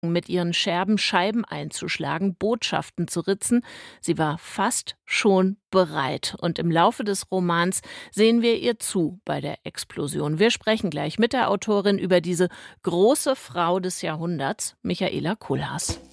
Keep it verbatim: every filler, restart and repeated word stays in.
mit ihren Scherben Scheiben einzuschlagen, Botschaften zu ritzen. Sie war fast schon bereit. Und im Laufe des Romans sehen wir ihr zu bei der Explosion. Wir sprechen gleich mit der Autorin über diese große Frau des Jahrhunderts, Michaela Kohlhaas.